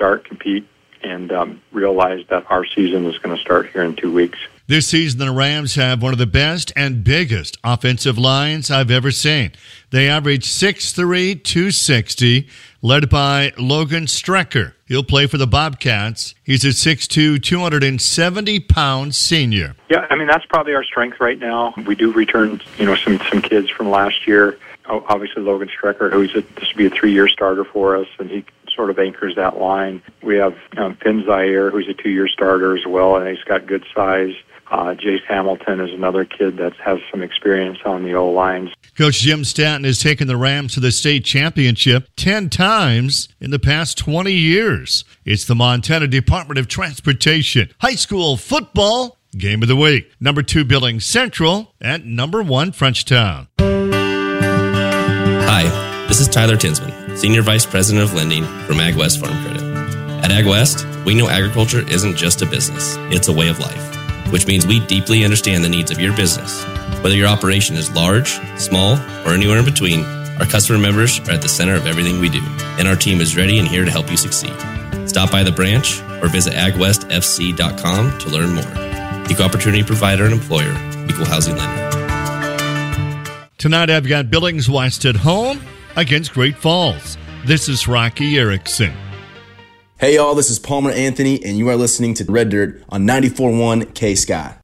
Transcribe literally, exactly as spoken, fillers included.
start, compete, and um, realize that our season is going to start here in two weeks. This season, the Rams have one of the best and biggest offensive lines I've ever seen. They average six three, two sixty, led by Logan Strecker. He'll play for the Bobcats. He's a six two, two hundred seventy pound senior. Yeah, I mean, that's probably our strength right now. We do return, you know, some, some kids from last year. Obviously, Logan Strecker, who's a, this will be a three-year starter for us, and he sort of anchors that line. We have um, Finn Zaire, who's a two-year starter as well, and he's got good size. Uh, Jace Hamilton is another kid that has some experience on the O-lines. Coach Jim Stanton has taken the Rams to the state championship ten times in the past twenty years. It's the Montana Department of Transportation High School Football Game of the Week. Number two, Billings Central, at number one, Frenchtown. Hi, this is Tyler Tinsman, Senior Vice President of Lending from AgWest Farm Credit. At AgWest, we know agriculture isn't just a business, it's a way of life, which means we deeply understand the needs of your business. Whether your operation is large, small, or anywhere in between, our customer members are at the center of everything we do, and our team is ready and here to help you succeed. Stop by the branch or visit ag west f c dot com to learn more. Equal opportunity provider and employer, equal housing lender. Tonight I've got Billings West at home against Great Falls. This is Rocky Erickson. Hey y'all, this is Palmer Anthony, and you are listening to Red Dirt on ninety-four point one K-Sky.